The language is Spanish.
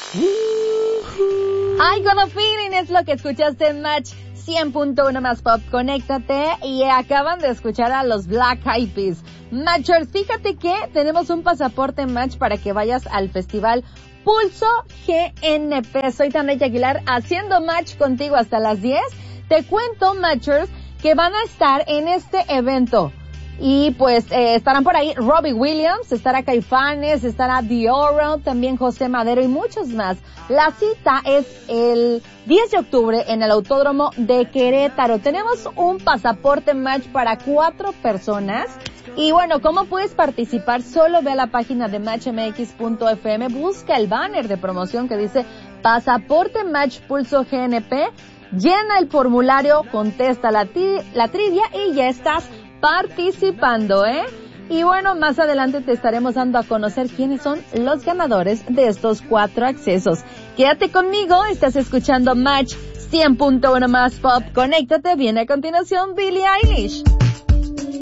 I Got a Feeling es lo que escuchaste en Match 100.1 más Pop. Conéctate y acaban de escuchar a los Black Eyed Peas. Matchers, fíjate que tenemos un pasaporte en Match para que vayas al festival Pulso GNP. Soy Tania Aguilar haciendo match contigo hasta las 10. Te cuento, Matchers, que van a estar en este evento. Y pues estarán por ahí Robbie Williams, estará Caifanes, estará The Oral, también José Madero y muchos más. La cita es el 10 de octubre en el Autódromo de Querétaro. Tenemos un pasaporte match para 4 personas. Y bueno, ¿cómo puedes participar? Solo ve a la página de matchmx.fm, busca el banner de promoción que dice Pasaporte Match Pulso GNP, llena el formulario, contesta la trivia y ya estás participando, Y bueno, más adelante te estaremos dando a conocer quiénes son los ganadores de estos 4 accesos. Quédate conmigo, estás escuchando Match 100.1 más Pop. Conéctate, viene a continuación Billie Eilish.